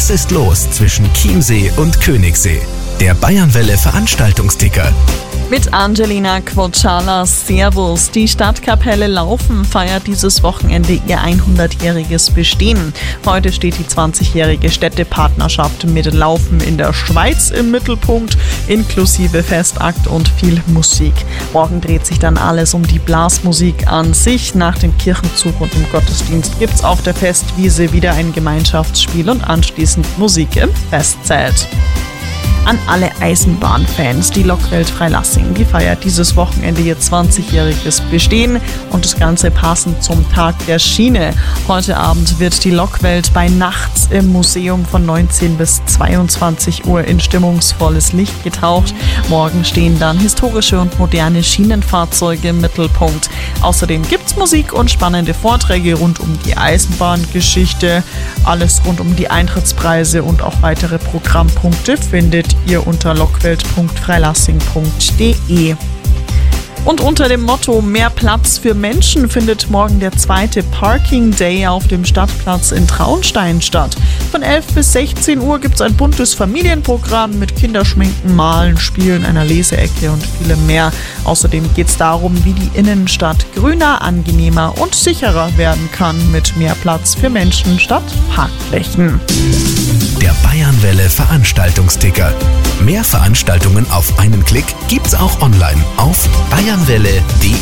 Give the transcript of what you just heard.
Was ist los zwischen Chiemsee und Königssee? Der Bayernwelle Veranstaltungsticker. Mit Angelina Quocciala, Servus. Die Stadtkapelle Laufen feiert dieses Wochenende ihr 100-jähriges Bestehen. Heute steht die 20-jährige Städtepartnerschaft mit Laufen in der Schweiz im Mittelpunkt, inklusive Festakt und viel Musik. Morgen dreht sich dann alles um die Blasmusik an sich. Nach dem Kirchenzug und dem Gottesdienst gibt's auf der Festwiese wieder ein Gemeinschaftsspiel und anschließend Musik im Festzelt. An alle Eisenbahnfans, die Lokwelt Freilassing, die feiert dieses Wochenende ihr 20-jähriges Bestehen und das Ganze passend zum Tag der Schiene. Heute Abend wird die Lokwelt bei Nachts im Museum von 19 bis 22 Uhr in stimmungsvolles Licht getaucht. Morgen stehen dann historische und moderne Schienenfahrzeuge im Mittelpunkt. Außerdem gibt's Musik und spannende Vorträge rund um die Eisenbahngeschichte. Alles rund um die Eintrittspreise und auch weitere Programmpunkte findet ihr unter lockwelt.freilassing.de. Und unter dem Motto Mehr Platz für Menschen findet morgen der zweite Parking Day auf dem Stadtplatz in Traunstein statt. Von 11 bis 16 Uhr gibt es ein buntes Familienprogramm mit Kinderschminken, Malen, Spielen, einer Leseecke und vielem mehr. Außerdem geht es darum, wie die Innenstadt grüner, angenehmer und sicherer werden kann mit mehr Platz für Menschen statt Parkflächen. Der Bayernwelle Veranstaltungsticker. Mehr Veranstaltungen auf einen Klick gibt's auch online auf bayernwelle.de.